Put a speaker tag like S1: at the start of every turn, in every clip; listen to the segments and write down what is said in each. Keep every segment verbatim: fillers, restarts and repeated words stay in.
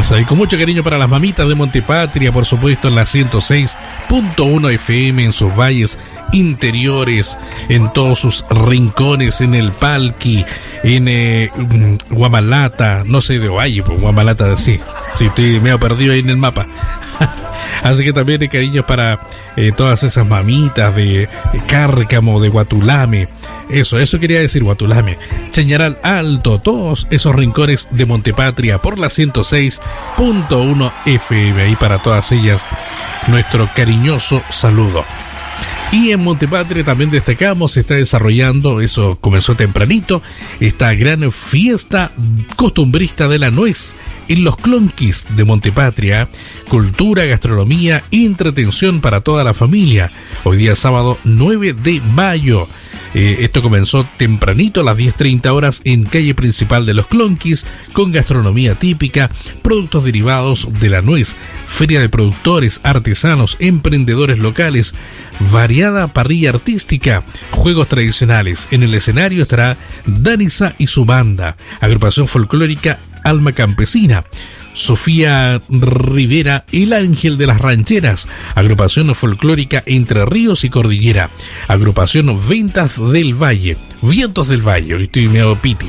S1: Eso, y con mucho cariño para las mamitas de Montepatria, por supuesto, en la ciento seis punto uno F M, en sus valles interiores, en todos sus rincones, en el Palqui, en eh, Guamalata, no sé de Ovalle, pues Guamalata, sí, sí, estoy medio perdido ahí en el mapa. Así que también de cariño para eh, todas esas mamitas de, de Cárcamo, de Guatulame. Eso, eso quería decir, Guatulame, Chañaral Alto, todos esos rincones de Montepatria por la ciento seis punto uno F M. Ahí para todas ellas nuestro cariñoso saludo. Y en Montepatria también destacamos, se está desarrollando, eso comenzó tempranito, esta gran fiesta costumbrista de la nuez en los Clonquis de Montepatria. Cultura, gastronomía y entretención para toda la familia. Hoy día sábado nueve de mayo. Eh, esto comenzó tempranito a las diez treinta horas en calle principal de los Clonquis, con gastronomía típica, productos derivados de la nuez, feria de productores, artesanos, emprendedores locales, variada parrilla artística, juegos tradicionales. En el escenario estará Danisa y su banda, agrupación folclórica Alma Campesina, Sofía Rivera, El Ángel de las Rancheras, agrupación folclórica Entre Ríos y Cordillera, agrupación Ventas del Valle, Vientos del Valle, hoy estoy medio piti.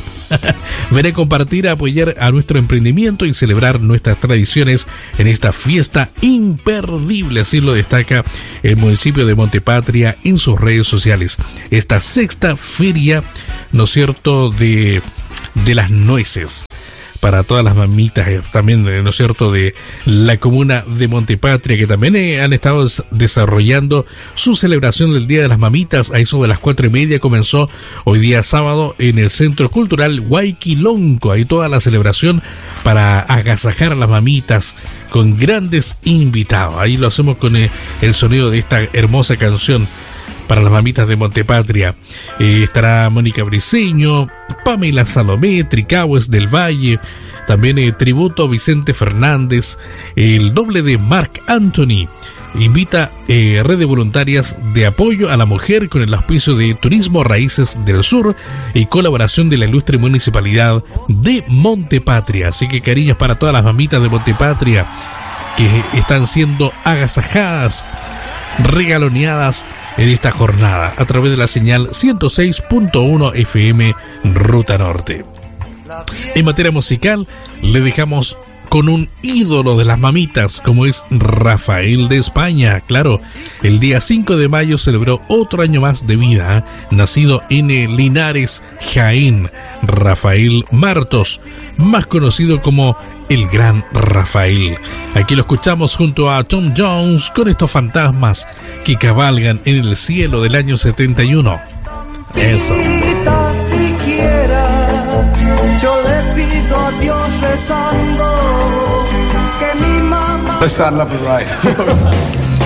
S1: Veré compartir, apoyar a nuestro emprendimiento y celebrar nuestras tradiciones en esta fiesta imperdible, así lo destaca el municipio de Montepatria en sus redes sociales. Esta sexta feria, ¿no es cierto?, de, de las nueces. Para todas las mamitas también, ¿no es cierto?, de la comuna de Montepatria, que también eh, han estado desarrollando su celebración del Día de las Mamitas. A eso de las cuatro y media comenzó hoy día sábado en el Centro Cultural Huayquilonco. Ahí toda la celebración para agasajar a las mamitas con grandes invitados. Ahí lo hacemos con eh, el sonido de esta hermosa canción para las mamitas de Montepatria. Eh, estará Mónica Briceño, Pamela Salomé, Tricagües del Valle, también eh, tributo Vicente Fernández, el doble de Marc Anthony. Invita eh, Red de Voluntarias de Apoyo a la Mujer con el auspicio de Turismo Raíces del Sur y colaboración de la ilustre Municipalidad de Montepatria. Así que cariños para todas las mamitas de Montepatria que están siendo agasajadas, regaloneadas en esta jornada a través de la señal ciento seis punto uno F M Ruta Norte. En materia musical le dejamos con un ídolo de las mamitas como es Rafael de España. Claro, el día cinco de mayo celebró otro año más de vida, ¿eh? Nacido en Linares, Jaén, Rafael Martos, más conocido como el Gran Rafael. Aquí lo escuchamos junto a Tom Jones con estos fantasmas que cabalgan en el cielo del año setenta y uno. Eso.
S2: Siquiera, yo le pido a Dios rezando que mi mamá...
S3: Let's start love it right.